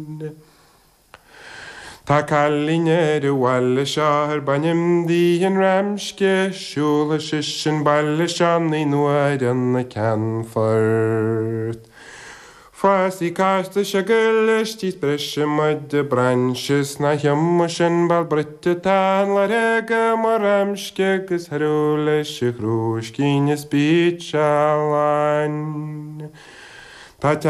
Tá callinne bhile seair banim dí an ramsce siúla sin bailile seannaí nuair an na ceanfort. Fásaí cásta se go leis tí breise muid de branches na heamma sin bal brite tá le réige mar ramsce gus thú leis se chrúis cíne spíd se láin. Tá